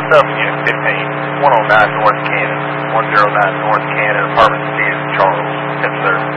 Stuff Unit 15, 109 North Cannon, 109 North Cannon, Apartment C is Charles, 10th, sir.